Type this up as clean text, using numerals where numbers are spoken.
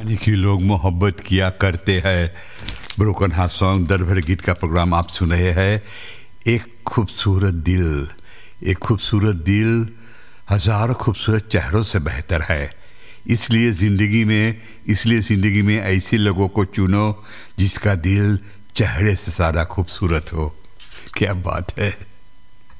यानी कि लोग मोहब्बत किया करते हैं। ब्रोकन हार्ट सॉन्ग दर्द भरे गीत का प्रोग्राम आप सुन रहे हैं। एक खूबसूरत दिल हज़ारों खूबसूरत चेहरों से बेहतर है। इसलिए ज़िंदगी में ऐसे लोगों को चुनो जिसका दिल चेहरे से ज़्यादा खूबसूरत हो। क्या बात है।